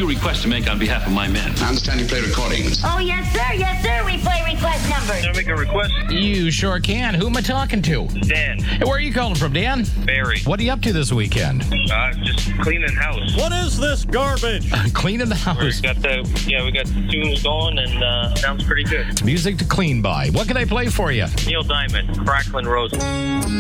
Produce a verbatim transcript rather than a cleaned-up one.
few requests to make on behalf of my men. I understand you play recordings. Oh, yes, sir. Yes, sir. We play request numbers. Can I make a request? You sure can. Who am I talking to? Dan. Hey, where are you calling from, Dan? Barry. What are you up to this weekend? Uh, just cleaning house. What is this garbage? Cleaning the We house. got the, yeah, we got the tunes going, and uh, sounds pretty good. Music to clean by. What can I play for you? Neil Diamond, Crackling Roses.